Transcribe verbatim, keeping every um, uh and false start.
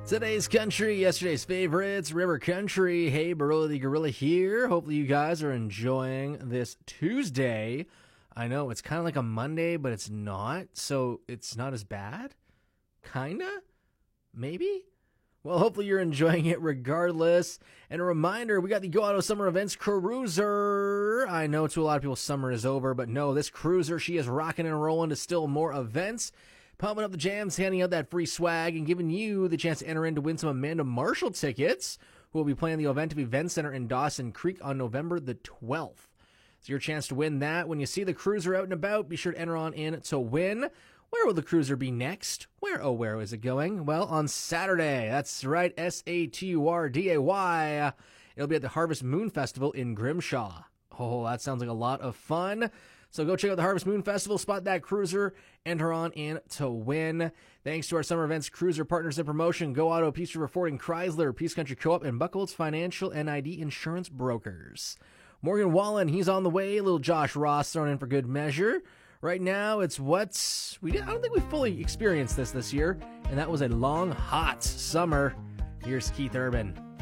Today's country, yesterday's favorites, River Country. Hey, Barolo the Gorilla here. Hopefully you guys are enjoying this Tuesday. I know it's kind of like a Monday, but it's not, so it's not as bad. Kinda? Maybe? Well, hopefully you're enjoying it regardless. And a reminder, we got the Go Auto Summer Events Cruiser. I know to a lot of people summer is over, but no, this cruiser, she is rocking and rolling to still more events. Pumping up the jams, handing out that free swag, and giving you the chance to enter in to win some Amanda Marshall tickets, who will be playing the Oventive Event Center in Dawson Creek on November the twelfth. It's your chance to win that. When you see the cruiser out and about, be sure to enter on in to win. Where will the cruiser be next? Where, oh, where is it going? Well, on Saturday. That's right, S A T U R D A Y. It'll be at the Harvest Moon Festival in Grimshaw. Oh, that sounds like a lot of fun. So go check out the Harvest Moon Festival, spot that cruiser, enter on in to win. Thanks to our summer events cruiser partners in promotion, Go Auto, Peace River Fording, Chrysler, Peace Country Co-op, and Buckholz Financial and I D Insurance Brokers. Morgan Wallen, he's on the way. Little Josh Ross thrown in for good measure. Right now, it's what's... we did, I don't think we fully experienced this this year, and that was a long, hot summer. Here's Keith Urban.